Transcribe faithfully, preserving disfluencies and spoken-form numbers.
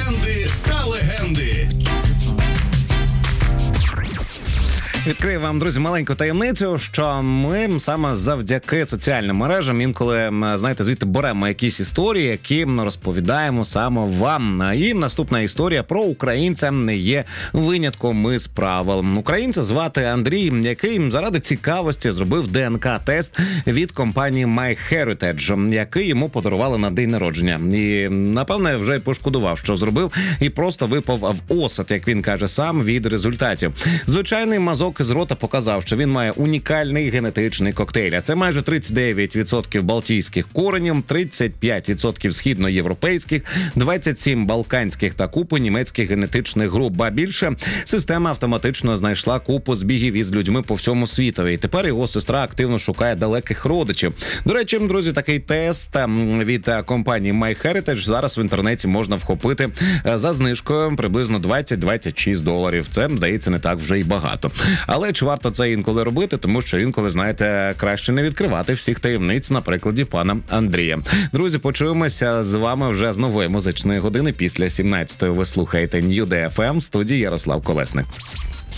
тренди та легенди. Відкрию вам, друзі, маленьку таємницю, що ми саме завдяки соціальним мережам інколи, знаєте, звідти беремо якісь історії, які розповідаємо саме вам. І наступна історія про українця не є винятком із правил. Українця звати Андрій, який заради цікавості зробив ДНК-тест від компанії MyHeritage, який йому подарували на день народження. І, напевне, вже й пошкодував, що зробив, і просто випав в осад, як він каже сам, від результатів. Звичайний мазок з рота показав, що він має унікальний генетичний коктейль. А це майже тридцять дев'ять відсотків балтійських коренів, тридцять п'ять відсотків східноєвропейських, двадцять сім балканських та купу німецьких генетичних груп. Ба більше, система автоматично знайшла купу збігів із людьми по всьому світові. І тепер його сестра активно шукає далеких родичів. До речі, друзі, такий тест від компанії MyHeritage зараз в інтернеті можна вхопити за знижкою приблизно двадцять - двадцять шість доларів. Це, здається, не так вже й багато. Але чи варто це інколи робити, тому що інколи, знаєте, краще не відкривати всіх таємниць на прикладі пана Андрія. Друзі, почуємося з вами вже з нової музичної години. Після сімнадцятої ви слухаєте Нью Де Еф Ем, в студії Ярослав Колесник.